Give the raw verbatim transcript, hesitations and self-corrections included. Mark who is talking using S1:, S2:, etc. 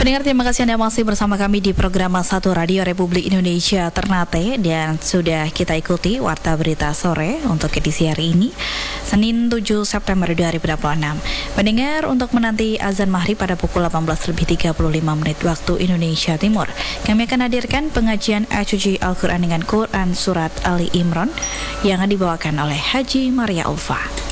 S1: Pendengar, terima kasih Anda masih bersama kami di program satu Radio Republik Indonesia Ternate, dan sudah kita ikuti Warta Berita Sore untuk edisi hari ini, Senin tujuh September dua ribu dua puluh enam. Pendengar, untuk menanti azan maghrib pada pukul delapan belas lebih tiga puluh lima menit waktu Indonesia Timur, kami akan hadirkan pengajian Suci Al-Quran dengan Quran Surat Ali Imran yang dibawakan oleh Haji Maria Ulfa.